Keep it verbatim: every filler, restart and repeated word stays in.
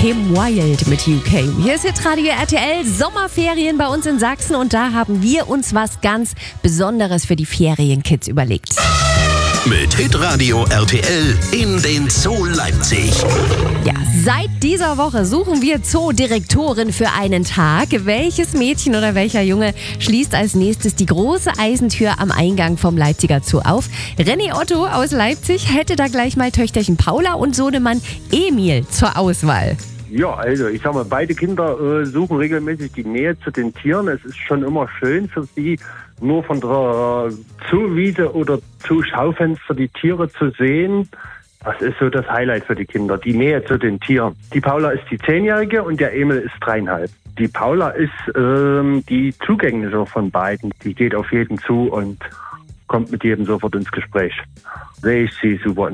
Kim Wilde mit You Came. Hier ist Hitradio R T L, Sommerferien bei uns in Sachsen und da haben wir uns was ganz Besonderes für die Ferienkids überlegt. Mit Hitradio R T L in den Zoo Leipzig. Ja, seit dieser Woche suchen wir Zoodirektorin für einen Tag. Welches Mädchen oder welcher Junge schließt als nächstes die große Eisentür am Eingang vom Leipziger Zoo auf? René Otto aus Leipzig hätte da gleich mal Töchterchen Paula und Sohnemann Emil zur Auswahl. Ja, also ich sag mal, beide Kinder äh, suchen regelmäßig die Nähe zu den Tieren. Es ist schon immer schön für sie, nur von der Zoowiese oder Zoo-Schaufenster die Tiere zu sehen. Das ist so das Highlight für die Kinder, die Nähe zu den Tieren. Die Paula ist die Zehnjährige und der Emil ist dreieinhalb. Die Paula ist ähm, die zugängliche von beiden. Die geht auf jeden zu und kommt mit jedem sofort ins Gespräch. Sehe ich sie super.